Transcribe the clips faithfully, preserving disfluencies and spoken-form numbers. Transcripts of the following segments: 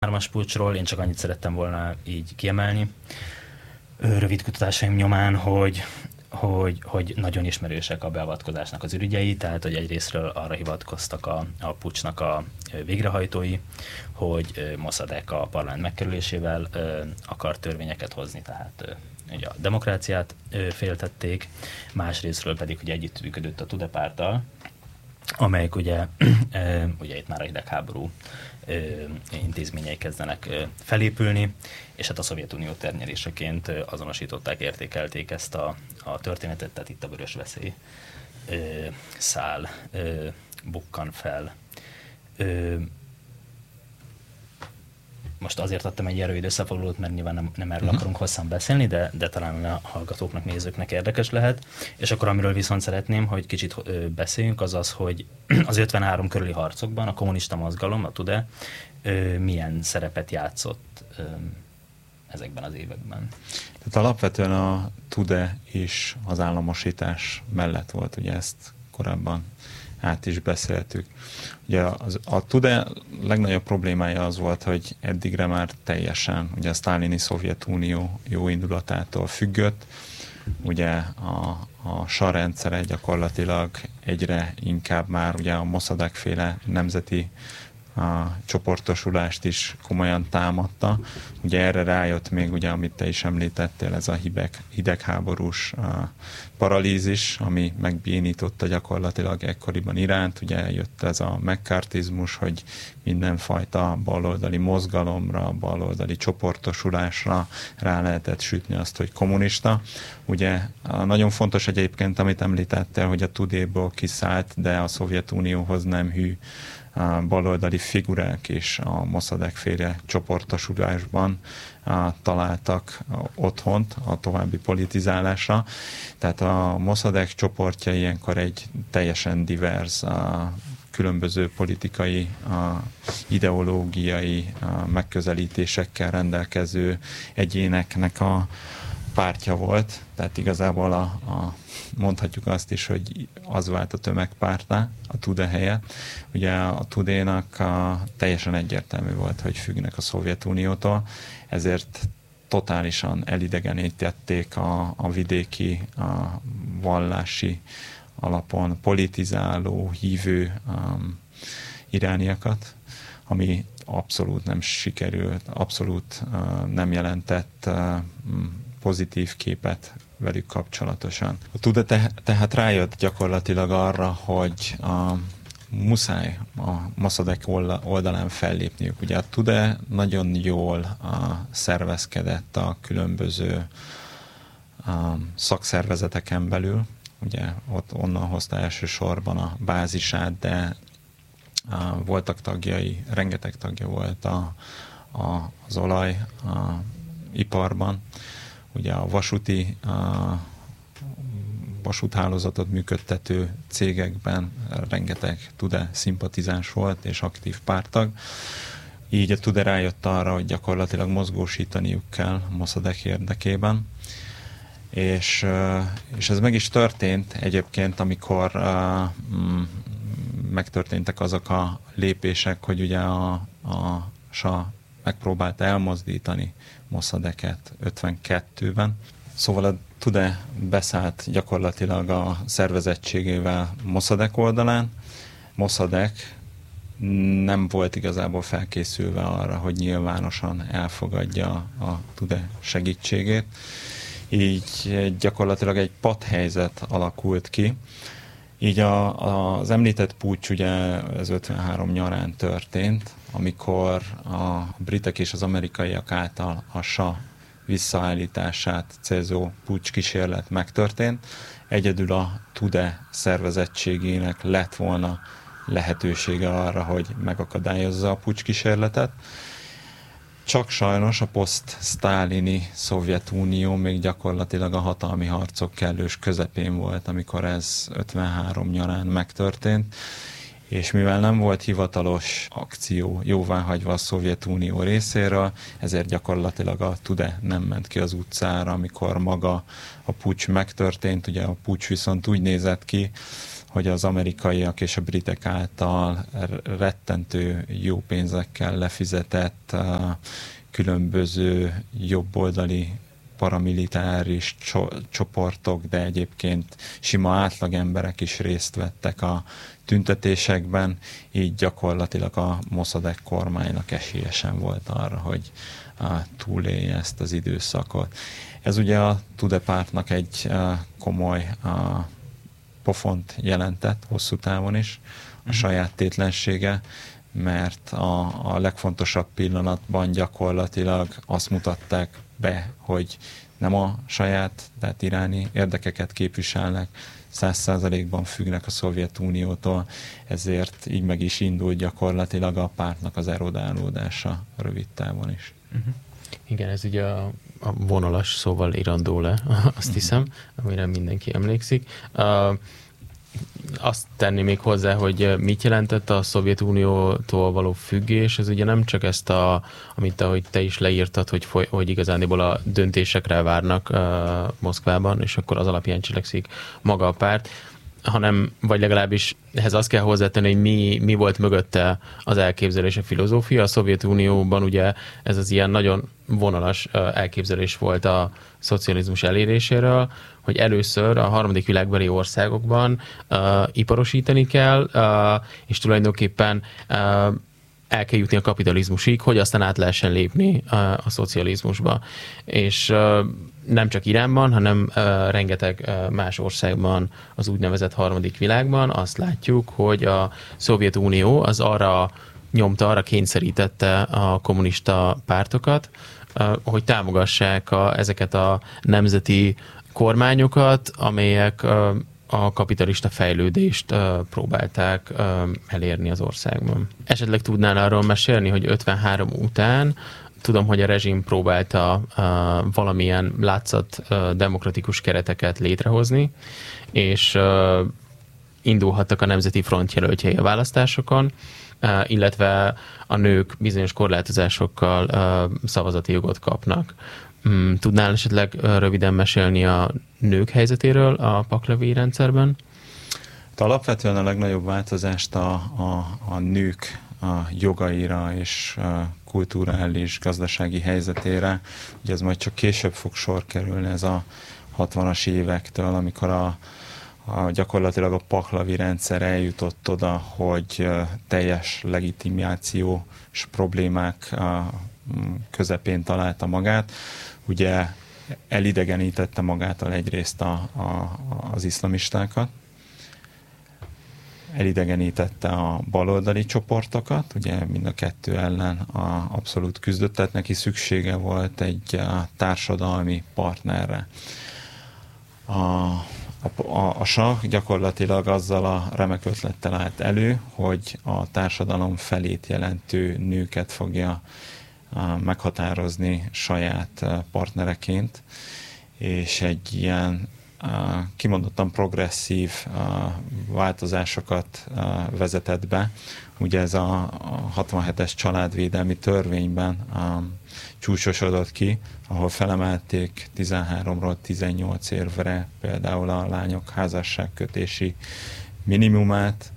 hármas puccsról, én csak annyit szerettem volna így kiemelni rövid kutatásaim nyomán, hogy, hogy, hogy nagyon ismerősek a beavatkozásnak az ürügyei, tehát hogy egyrésztről arra hivatkoztak a, a puccsnak a végrehajtói, hogy Mossadegh a parlament megkerülésével akar törvényeket hozni, tehát ugye a demokráciát féltették, másrésztről pedig ugye együttműködött a Tudeh párttal, amelyek ugye, ugye itt már a hidegháború intézményei kezdenek felépülni, és hát a Szovjetunió térnyeréseként azonosították, értékelték ezt a, a történetet, tehát itt a vörös veszély szál bukkan fel. Most azért adtam egy rövid összefoglalót, mert nyilván nem, nem erről uh-huh. akarunk hosszan beszélni, de, de talán a hallgatóknak, nézőknek érdekes lehet. És akkor amiről viszont szeretném, hogy kicsit ö, beszéljünk, az az, hogy az ötvenhárom körüli harcokban a kommunista mozgalom, a Tudeh, ö, milyen szerepet játszott ö, ezekben az években. Tehát alapvetően a Tudeh is az államosítás mellett volt, ugye ezt korábban át is beszéltük. Ugye az, a Tudeh legnagyobb problémája az volt, hogy eddigre már teljesen ugye a sztálini Szovjetunió jó indulatától függött. Ugye a, a sar rendszere gyakorlatilag egyre inkább már ugye a Mossadegh féle nemzeti a csoportosulást is komolyan támadta. Ugye erre rájött még, ugye, amit te is említettél, ez a hideg, hidegháborús a paralízis, ami megbénította gyakorlatilag ekkoriban Iránt. Ugye jött ez a mccarthyzmus, hogy mindenfajta baloldali mozgalomra, baloldali csoportosulásra rá lehetett sütni azt, hogy kommunista. Ugye nagyon fontos egyébként, amit említettél, hogy a Tudehból kiszállt, de a Szovjetunióhoz nem hű a baloldali figurák is a Mossadegh féle csoportosulásban a, találtak a, otthont a további politizálásra. Tehát a Mossadegh csoportja ilyenkor egy teljesen divers, a, különböző politikai, a, ideológiai a, megközelítésekkel rendelkező egyéneknek a pártja volt, tehát igazából a, a, mondhatjuk azt is, hogy az vált a tömegpártá a Tudeh helyett. Ugye a Tudehnak a, teljesen egyértelmű volt, hogy függnek a Szovjetuniótól, ezért totálisan elidegenítették a, a vidéki, a vallási alapon politizáló, hívő um, irániakat, ami abszolút nem sikerült, abszolút uh, nem jelentett uh, pozitív képet velük kapcsolatosan. A Tudeh te, tehát rájött gyakorlatilag arra, hogy a, muszáj a Mossadegh oldalán fellépniük. Ugye a Tudeh nagyon jól a, szervezkedett a különböző a, szakszervezeteken belül. Ugye ott onnan hozta elsősorban a bázisát, de a, voltak tagjai, rengeteg tagja volt a, a, az olaj a, iparban. Ugye a vasúti a vasúthálózatot működtető cégekben rengeteg Tudeh szimpatizáns volt és aktív párttag. Így a Tudeh rájött arra, hogy gyakorlatilag mozgósítaniuk kell Mossadegh érdekében. És, és ez meg is történt egyébként, amikor uh, megtörténtek azok a lépések, hogy ugye a, a Sah megpróbálta elmozdítani Mossadeghet ötvenkettőben. Szóval a Tudeh beszállt gyakorlatilag a szervezettségével Mossadegh oldalán. Mossadegh nem volt igazából felkészülve arra, hogy nyilvánosan elfogadja a Tudeh segítségét. Így gyakorlatilag egy patthelyzet alakult ki. Így a, az említett puccs ugye az ötvenhárom nyarán történt, amikor a britek és az amerikaiak által a Sah visszaállítását célzó puccs kísérlet megtörtént. Egyedül a Tudeh szervezettségének lett volna lehetősége arra, hogy megakadályozza a puccs kísérletet. Csak sajnos a poszt-sztálini Szovjetunió még gyakorlatilag a hatalmi harcok kellős közepén volt, amikor ez ötvenhárom nyarán megtörtént, és mivel nem volt hivatalos akció jóváhagyva a Szovjetunió részéről, ezért gyakorlatilag a Tudeh nem ment ki az utcára, amikor maga a puccs megtörtént. Ugye a puccs viszont úgy nézett ki, hogy az amerikaiak és a britek által rettentő jó pénzekkel lefizetett különböző jobboldali paramilitáris csoportok, de egyébként sima átlag emberek is részt vettek a tüntetésekben, így gyakorlatilag a Mossadegh kormánynak esélye sem volt arra, hogy túlélje ezt az időszakot. Ez ugye a Tudeh pártnak egy komoly pofont jelentett hosszú távon is, a saját tétlensége, mert a, a legfontosabb pillanatban gyakorlatilag azt mutatták be, hogy nem a saját, tehát iráni érdekeket képviselnek, száz százalékban függnek a Szovjetuniótól, ezért így meg is indult gyakorlatilag a pártnak az erodálódása rövid távon is. Uh-huh. Igen, ez ugye a, a vonalas szóval írandó le, azt hiszem, amire mindenki emlékszik. Uh, Azt tenni még hozzá, hogy mit jelentett a Szovjetuniótól való függés, ez ugye nem csak ezt a, amit ahogy te is leírtad, hogy, foly, hogy igazándiból a döntésekre várnak uh, Moszkvában, és akkor az alapján cselekszik maga a párt, hanem, vagy legalábbis ehhez azt kell hozzátenni, hogy mi, mi volt mögötte az elképzelés, a filozófia. A Szovjetunióban ugye ez az ilyen nagyon vonalas elképzelés volt a szocializmus eléréséről, hogy először a harmadik világbeli országokban uh, iparosítani kell, uh, és tulajdonképpen uh, el kell jutni a kapitalizmusig, hogy aztán át lehessen lépni uh, a szocializmusba. És uh, nem csak Iránban, hanem uh, rengeteg uh, más országban, az úgynevezett harmadik világban azt látjuk, hogy a Szovjetunió az arra nyomta, arra kényszerítette a kommunista pártokat, uh, hogy támogassák a, ezeket a nemzeti kormányokat, amelyek uh, a kapitalista fejlődést uh, próbálták uh, elérni az országban. Esetleg tudnál arról mesélni, hogy ötvenhárom után tudom, hogy a rezsim próbálta uh, valamilyen látszat uh, demokratikus kereteket létrehozni, és uh, indulhattak a Nemzeti Front jelöltjei a választásokon, uh, illetve a nők bizonyos korlátozásokkal uh, szavazati jogot kapnak. Um, tudnál esetleg uh, röviden mesélni a nők helyzetéről a pahlavi rendszerben? Alapvetően a legnagyobb változást a, a, a nők a jogaira és a kulturális, gazdasági helyzetére. Ugye ez majd csak később fog sor kerülni, ez a hatvanas évektől, amikor a, a gyakorlatilag a pahlavi rendszer eljutott oda, hogy teljes legitimációs problémák közepén találta magát. Ugye elidegenítette magától egyrészt a, a, az iszlamistákat, elidegenítette a baloldali csoportokat, ugye mind a kettő ellen a abszolút küzdött, tehát neki szüksége volt egy a társadalmi partnerre. A, a, a sah gyakorlatilag azzal a remek ötlettel állt elő, hogy a társadalom felét jelentő nőket fogja a, meghatározni saját partnereként, és egy ilyen kimondottan progresszív változásokat vezetett be. Ugye ez a hatvanhetes családvédelmi törvényben csúcsosodott ki, ahol felemelték tizenháromról tizennyolc évre például a lányok házasságkötési minimumát.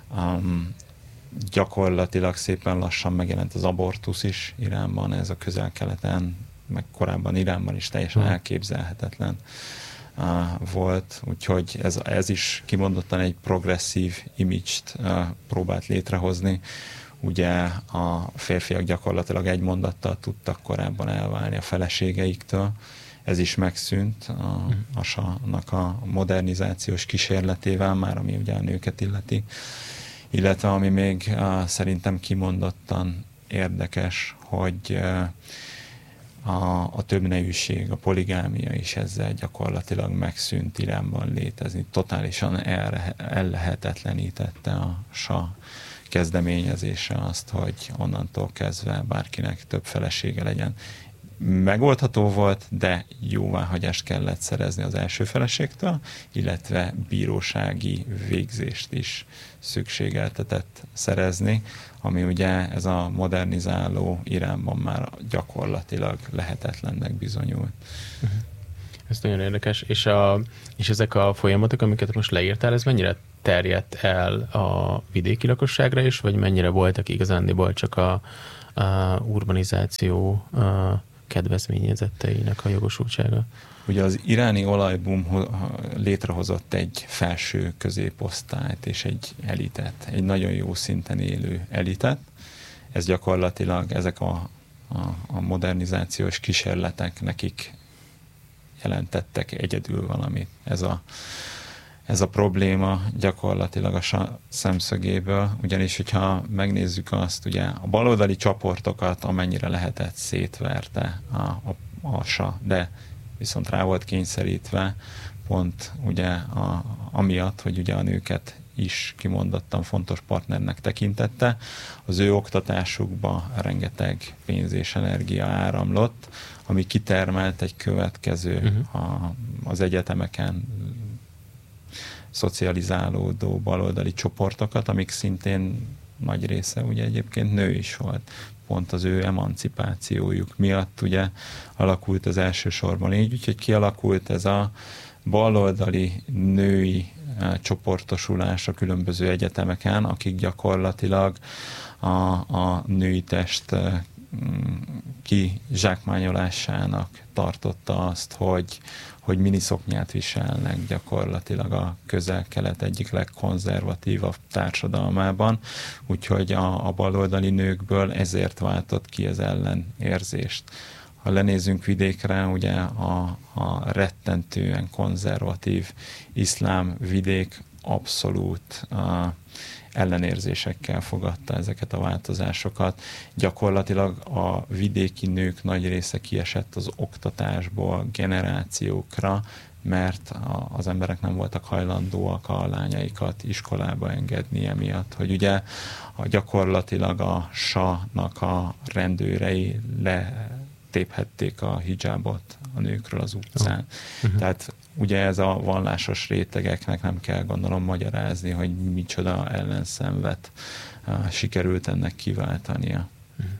Gyakorlatilag szépen lassan megjelent az abortusz is Iránban, ez a Közel-Keleten, meg korábban Iránban is teljesen elképzelhetetlen volt, úgyhogy ez, ez is kimondottan egy progresszív image-t uh, próbált létrehozni. Ugye a férfiak gyakorlatilag egy mondattal tudtak korábban elválni a feleségeiktől. Ez is megszűnt a, a sahnak a modernizációs kísérletével, már ami ugye a nőket illeti. Illetve ami még uh, szerintem kimondottan érdekes, hogy uh, A, a többnejűség, a poligámia is ezzel gyakorlatilag megszűnt Iránban létezni. Totálisan el, ellehetetlenítette a sah kezdeményezése azt, hogy onnantól kezdve bárkinek több felesége legyen. Megoldható volt, de jóváhagyást kellett szerezni az első feleségtől, illetve bírósági végzést is szükségeltetett szerezni, ami ugye ez a modernizáló Iránban már gyakorlatilag lehetetlennek bizonyult. Ez nagyon érdekes. És, a, és ezek a folyamatok, amiket most leírtál, ez mennyire terjedt el a vidéki lakosságra is, vagy mennyire voltak igazándiból csak a, a urbanizáció a kedvezményezetteinek a jogosultsága? Ugye az iráni olajboom létrehozott egy felső középosztályt és egy elitet, egy nagyon jó szinten élő elitet. Ez gyakorlatilag ezek a, a, a modernizációs kísérletek nekik jelentettek egyedül valamit. Ez a, ez a probléma gyakorlatilag a szemszögéből, ugyanis, hogyha megnézzük azt, ugye a baloldali csoportokat amennyire lehetett szétverte a, a, a sa, de viszont rá volt kényszerítve pont ugye a, amiatt, hogy ugye a nőket is kimondottan fontos partnernek tekintette. Az ő oktatásukba rengeteg pénz és energia áramlott, ami kitermelt egy következő uh-huh. a, az egyetemeken szocializálódó baloldali csoportokat, amik szintén nagy része ugye egyébként nő is volt. Pont az ő emancipációjuk miatt ugye alakult az elsősorban így, úgyhogy kialakult ez a baloldali női csoportosulás a különböző egyetemeken, akik gyakorlatilag a, a női test kizsákmányolásának tartotta azt, hogy, hogy miniszoknyát viselnek gyakorlatilag a Közel-Kelet egyik legkonzervatívabb társadalmában, úgyhogy a, a baloldali nőkből ezért váltott ki az ellenérzést. Ha lenézünk vidékre, ugye a, a rettentően konzervatív iszlám vidék abszolút a, ellenérzésekkel fogadta ezeket a változásokat. Gyakorlatilag a vidéki nők nagy része kiesett az oktatásból generációkra, mert a, az emberek nem voltak hajlandóak a lányaikat iskolába engedni emiatt, hogy ugye a, gyakorlatilag a sa-nak a rendőrei letéphették a hijabot a nőkről az utcán. Uh-huh. Tehát ugye ez a vallásos rétegeknek nem kell gondolom magyarázni, hogy micsoda ellenszenvet uh, sikerült ennek kiváltania. Uh-huh.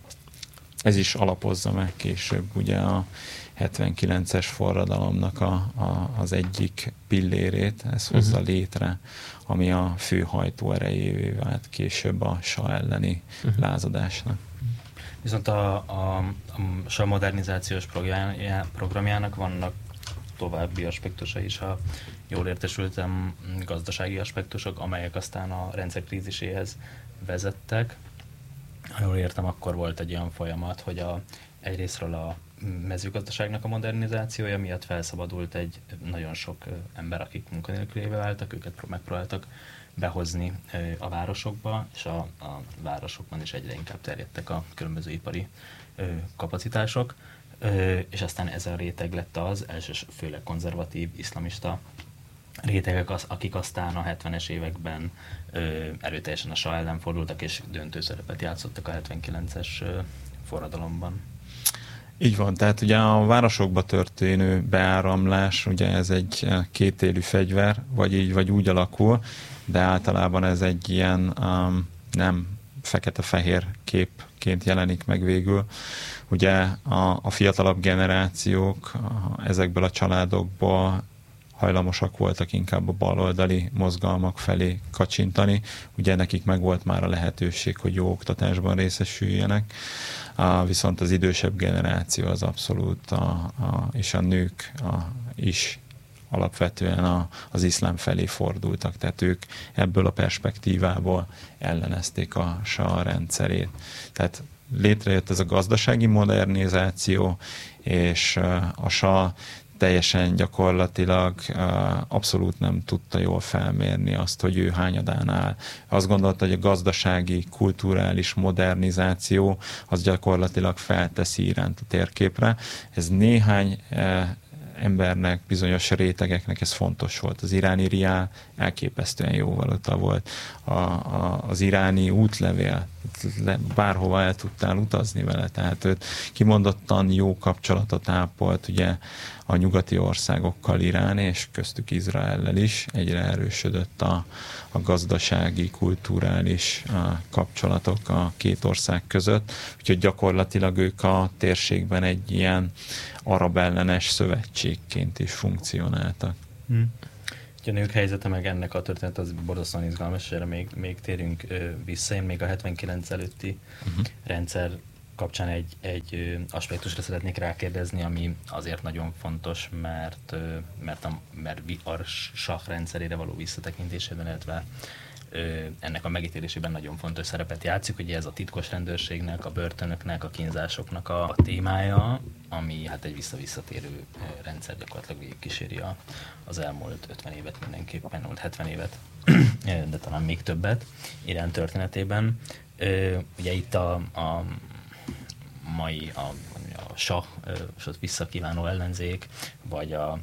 Ez is alapozza meg később ugye a hetvenkilences forradalomnak a, a, az egyik pillérét, ez hozza uh-huh. létre, ami a fő hajtóerejévé vált később a sa elleni uh-huh. lázadásnak. Viszont a, a, a sa modernizációs programjának vannak további aspektusai is, ha jól értesültem, gazdasági aspektusok, amelyek aztán a rendszer kríziséhez vezettek. Ha jól értem, akkor volt egy olyan folyamat, hogy a, egyrésztről a mezőgazdaságnak a modernizációja miatt felszabadult egy nagyon sok ember, akik munkanélkülévé váltak, őket megpróbáltak behozni a városokba, és a, a városokban is egyre inkább terjedtek a különböző ipari kapacitások. Ö, és aztán ez a réteg lett az, elsős, főleg konzervatív, iszlamista rétegek, az, akik aztán a hetvenes években ö, erőteljesen a sa ellen fordultak, és döntő szerepet játszottak a hetvenkilences ö, forradalomban. Így van, tehát ugye a városokba történő beáramlás, ugye ez egy kétélű fegyver, vagy így, vagy úgy alakul, de általában ez egy ilyen um, nem fekete-fehér képként jelenik meg végül. Ugye a, a fiatalabb generációk a, ezekből a családokból hajlamosak voltak inkább a baloldali mozgalmak felé kacsintani. Ugye nekik meg volt már a lehetőség, hogy jó oktatásban részesüljenek, a, viszont az idősebb generáció az abszolút, a, a, és a nők a, is alapvetően a, az iszlám felé fordultak, tehát ők ebből a perspektívából ellenezték a sa rendszerét. Tehát létrejött ez a gazdasági modernizáció, és a sa teljesen gyakorlatilag abszolút nem tudta jól felmérni azt, hogy ő hányadán áll. Azt gondolta, hogy a gazdasági, kulturális modernizáció az gyakorlatilag felteszi Iránt a térképre. Ez néhány embernek, bizonyos rétegeknek ez fontos volt. Az iráni riál elképesztően jó valuta volt. A, a, az iráni útlevél, bárhova el tudtál utazni vele, tehát őt kimondottan jó kapcsolatot ápolt ugye a nyugati országokkal Irán, és köztük Izraellel is. Egyre erősödött a, a gazdasági, kulturális a kapcsolatok a két ország között, úgyhogy gyakorlatilag ők a térségben egy ilyen arab ellenes szövetségként is funkcionáltak. Hmm. A nők helyzete meg ennek a történet az borzasztóan izgalmas, és erre még, még térünk ö, vissza. Én még a hetvenkilenc előtti uh-huh. rendszer kapcsán egy, egy aspektusra szeretnék rákérdezni, ami azért nagyon fontos, mert, mert a, mert a sah rendszerére való visszatekintésében, illetve ennek a megítélésében nagyon fontos szerepet játszik. Ugye ez a titkos rendőrségnek, a börtönöknek, a kínzásoknak a témája, ami hát egy vissza-visszatérő rendszer, gyakorlatilag végig kíséri az elmúlt ötven évet mindenképpen, elmúlt hetven évet, de talán még többet Irán történetében. Ugye itt a, a mai a, a sah, és az visszakívánó ellenzék, vagy a,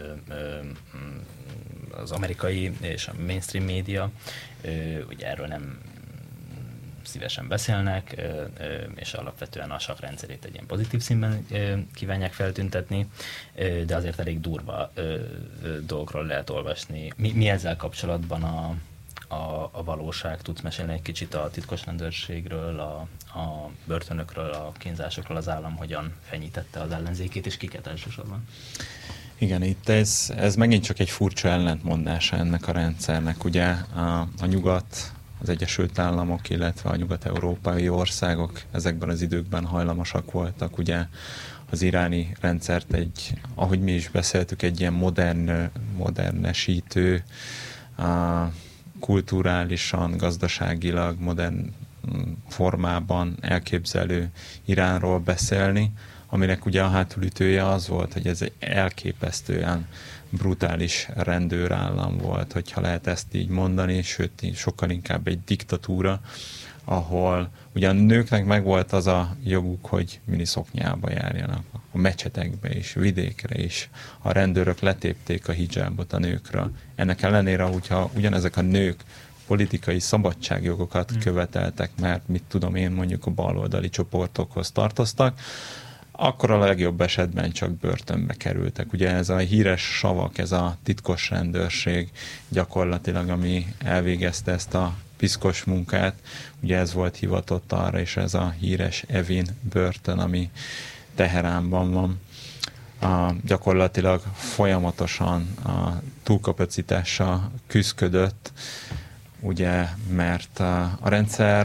az amerikai és a mainstream média, ugye erről nem szívesen beszélnek, és alapvetően a sah rendszerét egy ilyen pozitív színben kívánják feltüntetni, de azért elég durva dolgokról lehet olvasni. Mi, mi ezzel kapcsolatban a A, a valóság? Tudsz mesélni egy kicsit a titkos rendőrségről, a, a börtönökről, a kínzásokról, az állam hogyan fenyítette az ellenzékét, és kiket elsősorban? Igen, itt ez, ez megint csak egy furcsa ellentmondása ennek a rendszernek. Ugye a, a nyugat, az Egyesült Államok, illetve a nyugat-európai országok ezekben az időkben hajlamosak voltak, ugye az iráni rendszert egy, ahogy mi is beszéltük, egy ilyen modern, modernesítő, a, kulturálisan, gazdaságilag, modern formában elképzelő Iránról beszélni, aminek ugye a hátulütője az volt, hogy ez egy elképesztően brutális rendőrállam volt, hogyha lehet ezt így mondani, sőt, sokkal inkább egy diktatúra, ahol ugye a nőknek megvolt az a joguk, hogy miniszoknyába járjanak, a mecsetekbe is, vidékre is. A rendőrök letépték a hijabot a nőkről. Ennek ellenére, hogyha ugyanezek a nők politikai szabadságjogokat hmm. követeltek, mert mit tudom én, mondjuk a baloldali csoportokhoz tartoztak, akkor a legjobb esetben csak börtönbe kerültek. Ugye ez a híres savak, ez a titkos rendőrség gyakorlatilag, ami elvégezte ezt a piszkos munkát, ugye ez volt hivatott arra, és ez a híres Evin börtön, ami Teheránban van. A, gyakorlatilag folyamatosan a túlkapacitással küszködött, ugye, mert a, a rendszer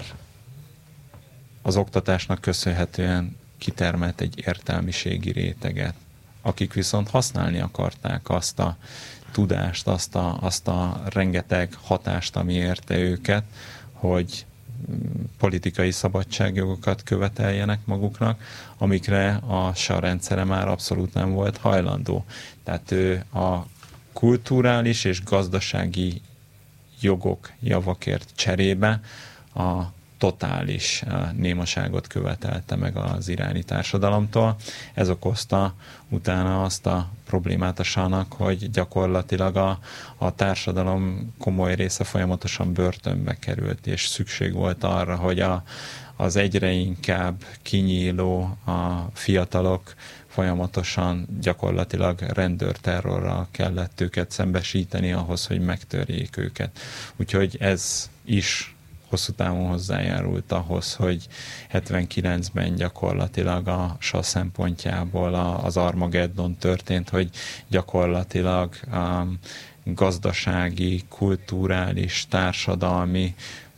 az oktatásnak köszönhetően kitermelt egy értelmiségi réteget, akik viszont használni akarták azt a tudást, azt a, azt a rengeteg hatást, ami érte őket, hogy politikai szabadságjogokat követeljenek maguknak, amikre a sah rendszere már abszolút nem volt hajlandó. Tehát ő a kulturális és gazdasági jogok, javakért cserébe a totális némaságot követelte meg az iráni társadalomtól. Ez okozta utána azt a problémát a sahnak, hogy gyakorlatilag a, a társadalom komoly része folyamatosan börtönbe került, és szükség volt arra, hogy a, az egyre inkább kinyíló a fiatalok folyamatosan gyakorlatilag rendőrterrorral kellett őket szembesíteni ahhoz, hogy megtörjék őket. Úgyhogy ez is hosszú távon hozzájárult ahhoz, hogy hetvenkilencben gyakorlatilag a sah szempontjából az Armageddon történt, hogy gyakorlatilag um, gazdasági, kulturális, társadalmi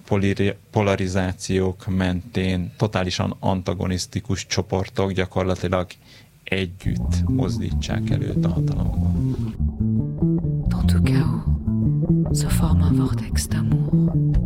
polarizációk mentén totálisan antagonisztikus csoportok gyakorlatilag együtt mozdítsák előtt a hatalomban. Dans tout chaos se forme un vortex d'amour.